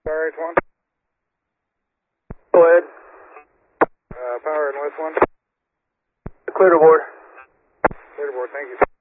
Power H1. Go ahead. Power and West 1. Clear to board. Clear to board, thank you.